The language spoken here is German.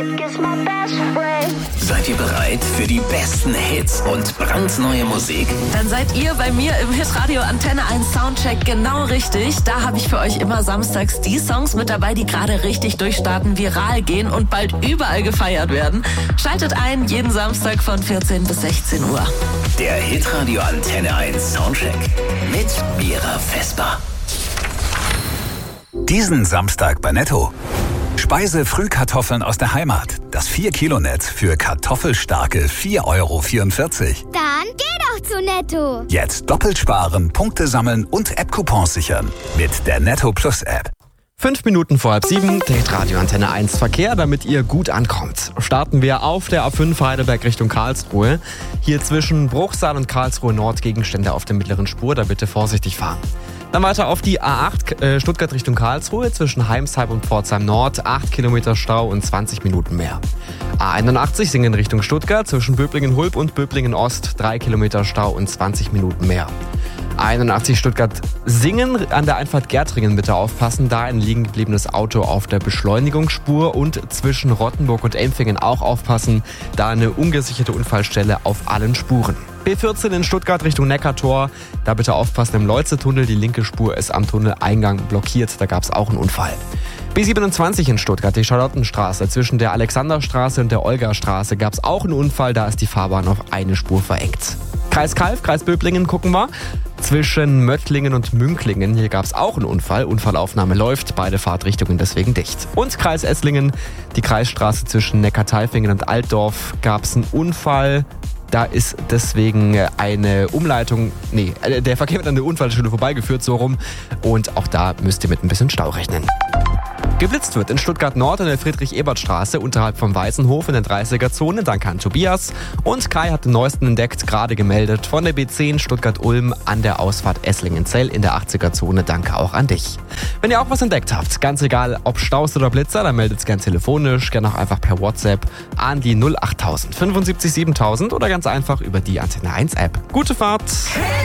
Seid ihr bereit für die besten Hits und brandneue Musik? Dann seid ihr bei mir im Hitradio Antenne 1 Soundcheck genau richtig. Da habe ich für euch immer samstags die Songs mit dabei, die gerade richtig durchstarten, viral gehen und bald überall gefeiert werden. Schaltet ein, jeden Samstag von 14 bis 16 Uhr. Der Hitradio Antenne 1 Soundcheck mit Mira Vesper. Diesen Samstag bei Netto. Speise-Frühkartoffeln aus der Heimat. Das 4-Kilo-Netz für kartoffelstarke 4,44 €. Dann geh doch zu Netto. Jetzt doppelt sparen, Punkte sammeln und App-Coupons sichern. Mit der Netto Plus App. 5 Minuten vor 6:30, der Hitradio Antenne 1 Verkehr, damit ihr gut ankommt. Starten wir auf der A5 Heidelberg Richtung Karlsruhe. Hier zwischen Bruchsal und Karlsruhe Nord Gegenstände auf der mittleren Spur, da bitte vorsichtig fahren. Dann weiter auf die A8 Stuttgart Richtung Karlsruhe zwischen Heimsheim und Pforzheim Nord, 8 Kilometer Stau und 20 Minuten mehr. A81 Singen Richtung Stuttgart zwischen Böblingen-Hulb und Böblingen-Ost, 3 Kilometer Stau und 20 Minuten mehr. A81 Stuttgart-Singen an der Einfahrt Gärtringen bitte aufpassen, da ein liegen gebliebenes Auto auf der Beschleunigungsspur und zwischen Rottenburg und Empfingen auch aufpassen, da eine ungesicherte Unfallstelle auf allen Spuren. B14 in Stuttgart Richtung Neckartor, da bitte aufpassen im Leutze-Tunnel, die linke Spur ist am Tunneleingang blockiert, da gab es auch einen Unfall. B27 in Stuttgart, die Charlottenstraße, zwischen der Alexanderstraße und der Olgastraße gab es auch einen Unfall, da ist die Fahrbahn auf eine Spur verengt. Kreis Calw, Kreis Böblingen gucken wir. Zwischen Möttlingen und Münklingen, hier gab es auch einen Unfall. Unfallaufnahme läuft, beide Fahrtrichtungen deswegen dicht. Und Kreis Esslingen, die Kreisstraße zwischen Neckartaifingen und Altdorf gab es einen Unfall. Da ist deswegen eine Umleitung, der Verkehr wird an der Unfallstelle vorbeigeführt, so rum. Und auch da müsst ihr mit ein bisschen Stau rechnen. Geblitzt wird in Stuttgart Nord an der Friedrich-Ebert-Straße unterhalb vom Weißenhof in der 30er-Zone. Danke an Tobias. Und Kai hat den neuesten entdeckt, gerade gemeldet von der B10 Stuttgart-Ulm an der Ausfahrt Esslingen-Zell in der 80er-Zone. Danke auch an dich. Wenn ihr auch was entdeckt habt, ganz egal ob Staus oder Blitzer, dann meldet es gern telefonisch, gerne auch einfach per WhatsApp an die 08000 75 7000 oder ganz einfach über die Antenne 1 App. Gute Fahrt!